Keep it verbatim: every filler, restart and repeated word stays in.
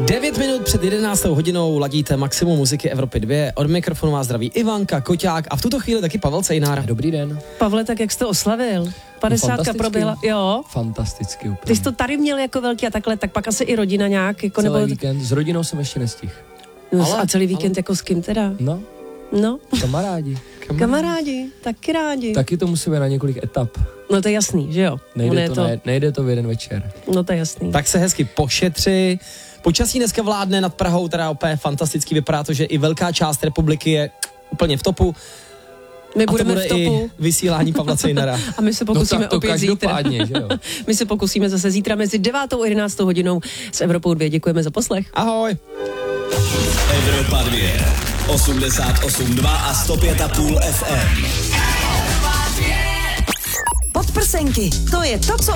devět minut před jedenáctou hodinou ladíte Maximum muziky Evropy dva. Od mikrofonu vás zdraví Ivanka, Koťák a v tuto chvíli taky Pavel Cejnár. Dobrý den. Pavle, tak jak jsi to oslavil? padesátka proběhla, jo. Fantasticky úplně. Ty jsi to tady měl jako velký a takhle, tak pak asi i rodina nějak. Jako celý nebo... víkend, s rodinou jsem ještě nestihl. No, Ale- a celý víkend ale- jako s kým teda? No, No, kamarádi. kamarádi, taky rádi. Taky to musí být na několik etap. No to je jasný, že jo? Ono Nejde je to, to... Ne, nejde to v jeden večer. No to je jasný. Tak se hezky pošetři. Počasí dneska vládne nad Prahou, teda opět fantasticky vypadá to, že i velká část republiky je úplně v topu. My A to budeme bude v topu i vysílání Pavla Cejnara. a my se No pokusíme tak to opět zítra. každopádně, že jo. My se pokusíme zase zítra mezi devátou a jedenáctou hodinou s Evropou dva. Děkujeme za poslech. Ahoj. Evropa dva, osmdesát osm dva a sto pět a půl F M. Podprsenky, to je to, co